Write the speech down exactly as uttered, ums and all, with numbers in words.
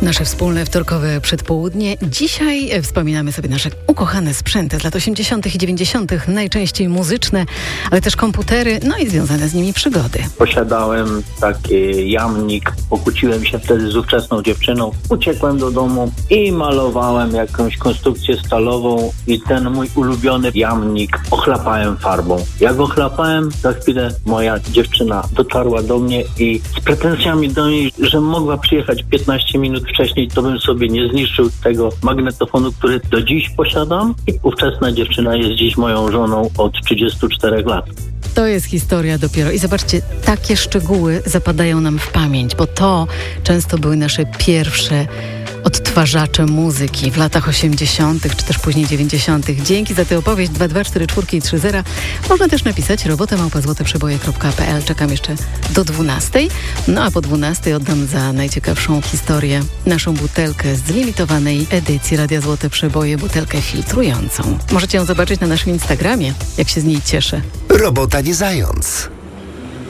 Nasze wspólne wtorkowe przedpołudnie. Dzisiaj wspominamy sobie nasze ukochane sprzęty z lat osiemdziesiątych i dziewięćdziesiątych, najczęściej muzyczne, ale też komputery, no i związane z nimi przygody. Posiadałem taki jamnik, pokłóciłem się wtedy z ówczesną dziewczyną, uciekłem do domu i malowałem jakąś konstrukcję stalową i ten mój ulubiony jamnik ochlapałem farbą. Jak ochlapałem, za chwilę moja dziewczyna dotarła do mnie i z pretensjami do niej, że mogła przyjechać piętnaście minut wcześniej, to bym sobie nie zniszczył tego magnetofonu, który do dziś posiadam. I ówczesna dziewczyna jest dziś moją żoną od trzydziestu czterech lat. To jest historia dopiero. I zobaczcie, takie szczegóły zapadają nam w pamięć, bo to często były nasze pierwsze odtwarzacze muzyki w latach osiemdziesiątych, czy też później dziewięćdziesiątych. Dzięki za tę opowieść. dwa dwa cztery cztery i trzy zero. Można też napisać robotę małpa złote przeboje kropka pe el. Czekam jeszcze do dwunastej. No a po dwunastej oddam za najciekawszą historię naszą butelkę z limitowanej edycji Radia Złote Przeboje, butelkę filtrującą. Możecie ją zobaczyć na naszym Instagramie, jak się z niej cieszę. Robota nie zając.